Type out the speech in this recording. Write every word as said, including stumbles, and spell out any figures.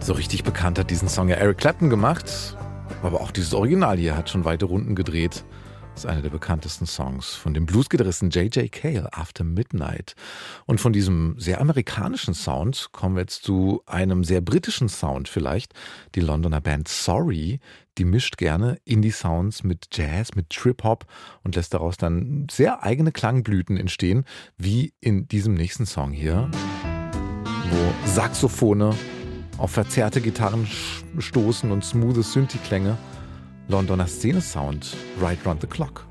So richtig bekannt hat diesen Song ja Eric Clapton gemacht. Aber auch dieses Original hier hat schon weite Runden gedreht. Das ist einer der bekanntesten Songs von dem Bluesgitarristen J J Cale, After Midnight. Und von diesem sehr amerikanischen Sound kommen wir jetzt zu einem sehr britischen Sound vielleicht. Die Londoner Band Sorry, die mischt gerne Indie-Sounds mit Jazz, mit Trip-Hop und lässt daraus dann sehr eigene Klangblüten entstehen, wie in diesem nächsten Song hier, wo Saxophone auf verzerrte Gitarren stoßen und smoothe Synthi-Klänge. Londoner Szene-Sound, Right Round the Clock.